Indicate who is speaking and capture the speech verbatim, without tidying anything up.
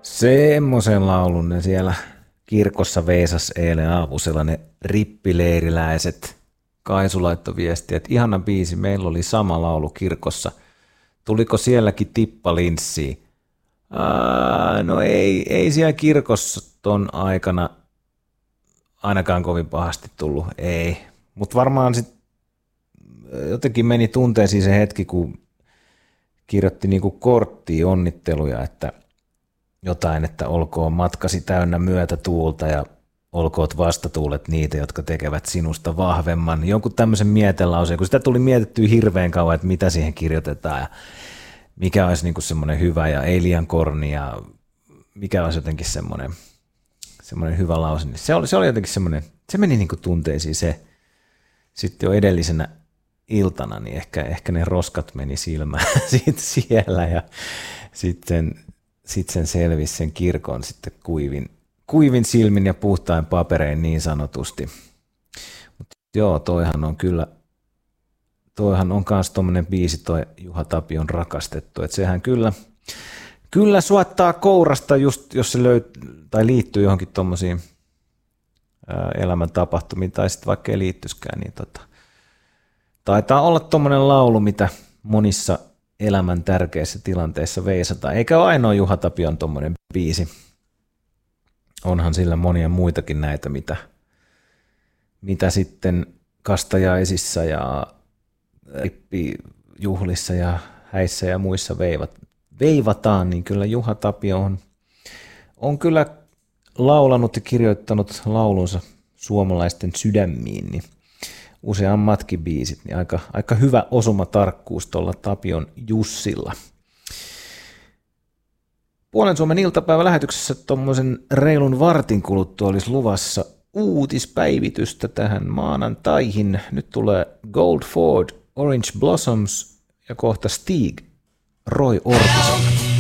Speaker 1: Semmoisen laulun ne siellä kirkossa veisas eilen aamusella ne rippileiriläiset. Kaisu laittoi viestiä, että ihana biisi, meillä oli sama laulu kirkossa. Tuliko sielläkin tippalinssiä? Aa, no ei, ei siellä kirkossa ton aikana ainakaan kovin pahasti tullut, ei. Mutta varmaan sitten jotenkin meni tunteisiin se hetki, kun kirjoitti niinku korttiin onnitteluja, että jotain, että olkoon matkasi täynnä myötätuulta ja olkoot vastatuulet niitä, jotka tekevät sinusta vahvemman. Jonkun tämmöisen mietelauseen, kun sitä tuli mietittyä hirveän kauan, että mitä siihen kirjoitetaan ja mikä olisi niinku semmoinen hyvä ja ei liian korni ja mikä olisi jotenkin semmoinen, semmoinen hyvä lause. Se oli, se oli jotenkin semmoinen, se meni niinku tunteisiin se. Sitten jo edellisenä iltana, niin ehkä, ehkä ne roskat meni silmään sitten siellä ja sitten sitten sen selvisi sen kirkon sitten kuivin, kuivin silmin ja puhtain paperein niin sanotusti. Mutta joo, toihan on kyllä, toihan on myös tuommoinen biisi, toi Juha Tapion rakastettu, että sehän kyllä, kyllä suottaa kourasta just, jos se löyt, tai liittyy johonkin tuommoisiin elämäntapahtumiin, tai sitten vaikka ei liittyiskään, niin tota, taitaa olla tuommoinen laulu, mitä monissa elämän tärkeissä tilanteissa veisataan. Eikä ole ainoa Juha Tapion tommonen biisi. Onhan sillä monia muitakin näitä, mitä, mitä sitten kastajaisissa ja rippijuhlissa ja häissä ja muissa veivat, veivataan, niin kyllä Juha Tapio on, on kyllä laulanut ja kirjoittanut laulunsa suomalaisten sydämiin, niin useammatkin biisit, niin aika, aika hyvä osumatarkkuus tuolla Tapion Jussilla. Puolen Suomen iltapäivälähetyksessä tuommoisen reilun vartin kuluttua olisi luvassa uutispäivitystä tähän maanantaihin. Nyt tulee Gold Ford, Orange Blossoms ja kohta Stig, Roy Orbison.